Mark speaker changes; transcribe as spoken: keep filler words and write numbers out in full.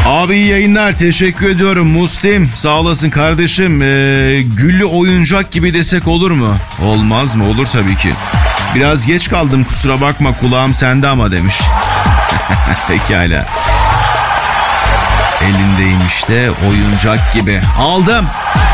Speaker 1: Abi iyi yayınlar, teşekkür ediyorum Muslim. Sağ olasın kardeşim. Ee, güllü oyuncak gibi desek olur mu? Olmaz mı? Olur tabii ki. Biraz geç kaldım, kusura bakma, kulağım sende ama demiş. Pekala. Elindeyim işte oyuncak gibi. Aldım.